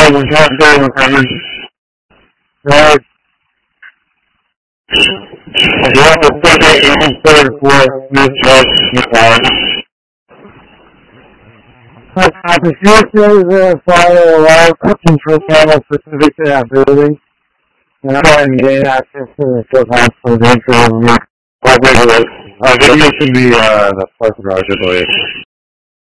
was not doing recovery. Right. You have to put it in the third floor, this house, the future is going to follow a lot of cooking protocols specific to that building. And I'm trying to gain access to the cookhouse for the interim. I think this should be the parking garage, I believe.